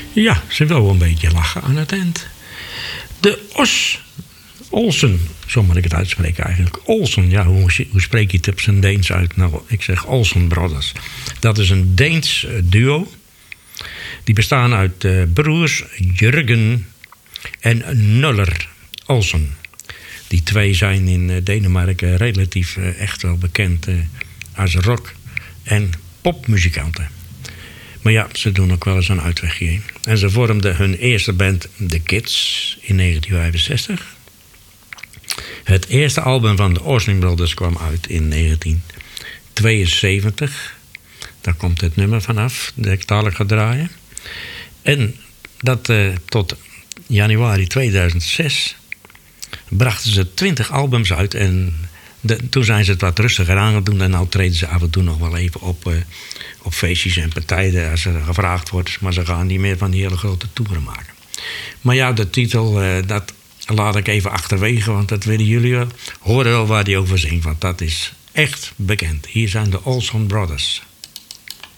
Ja, ze wil wel een beetje lachen aan het eind. De Olsen, zo moet ik het uitspreken eigenlijk. Olsen, ja, hoe spreek je het op zijn Deens uit? Nou, ik zeg Olsen Brothers. Dat is een Deens duo. Die bestaan uit broers Jurgen en Nuller Olsen. Die twee zijn in Denemarken relatief echt wel bekend als rock- en popmuzikanten. Maar ja, ze doen ook wel eens een uitwegje in. En ze vormden hun eerste band The Kids in 1965. Het eerste album van de Olsen Brothers kwam uit in 1972. Daar komt het nummer vanaf dat ik dadelijk ga draaien. En dat tot januari 2006 brachten ze 20 albums uit. En toen zijn ze het wat rustiger aan gaan doen. En nou treden ze af en toe nog wel even op feestjes en partijen als er gevraagd wordt. Maar ze gaan niet meer van die hele grote toeren maken. Maar ja, de titel, dat laat ik even achterwege. Want dat willen jullie horen wel waar die over zingt. Want dat is echt bekend. Hier zijn de Olsen Brothers.